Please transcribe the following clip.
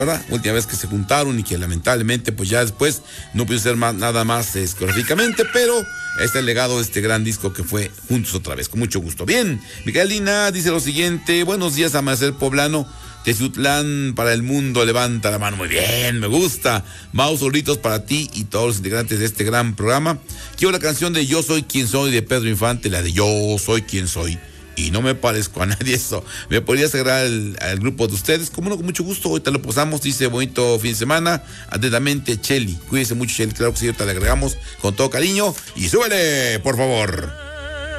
¿verdad? Última vez que se juntaron y que lamentablemente pues ya después no pudo ser nada más discográficamente, pero este el legado de este gran disco que fue Juntos otra vez, con mucho gusto. Bien, Miguelina dice lo siguiente: buenos días, Amanecer Poblano, Teciutlán para el mundo, levanta la mano. Muy bien, me gusta. Mau, solitos para ti y todos los integrantes de este gran programa. Quiero la canción de Yo Soy Quien Soy de Pedro Infante, la de Yo Soy Quien Soy y no me parezco a nadie. Eso me podrías agregar al grupo de ustedes, como no, con mucho gusto. Ahorita lo posamos. Dice: bonito fin de semana, atentamente Cheli. Cuídese mucho, Cheli. Claro que sí, ahorita le agregamos con todo cariño y súbele, por favor.